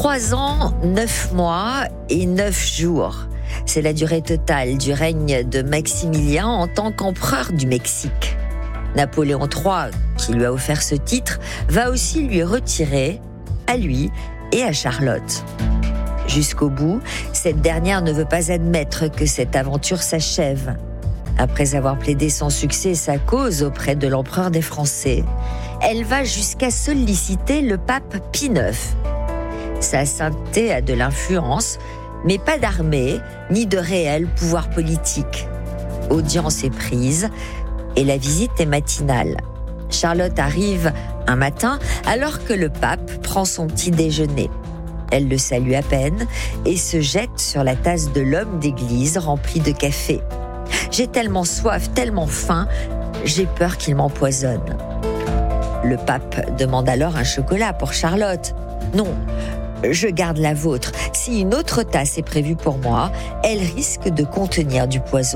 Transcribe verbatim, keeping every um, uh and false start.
Trois ans, neuf mois et neuf jours. C'est la durée totale du règne de Maximilien en tant qu'empereur du Mexique. Napoléon trois, qui lui a offert ce titre, va aussi lui retirer, à lui et à Charlotte. Jusqu'au bout, cette dernière ne veut pas admettre que cette aventure s'achève. Après avoir plaidé sans succès sa cause auprès de l'empereur des Français, elle va jusqu'à solliciter le pape Pie neuf. Sa sainteté a de l'influence, mais pas d'armée, ni de réel pouvoir politique. Audience est prise et la visite est matinale. Charlotte arrive un matin alors que le pape prend son petit déjeuner. Elle le salue à peine et se jette sur la tasse de l'homme d'église remplie de café. « J'ai tellement soif, tellement faim, j'ai peur qu'il m'empoisonne. » Le pape demande alors un chocolat pour Charlotte. « Non, je garde la vôtre. Si une autre tasse est prévue pour moi, elle risque de contenir du poison. »